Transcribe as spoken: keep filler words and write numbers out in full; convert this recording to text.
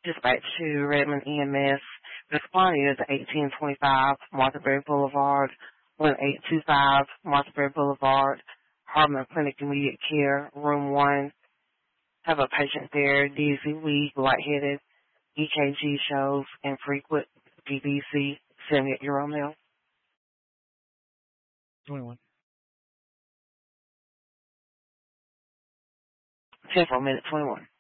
Dispatch to Redmond E M S. Responding is eighteen twenty-five Marthabury Boulevard, one eight two five Marthabury Boulevard, Hartman Clinic Immediate Care, Room one. Have a patient there, dizzy, weak, lightheaded, E K G shows infrequent, P V C, seventy-eight-year-old male. twenty-one. ten for a minute, twenty-one.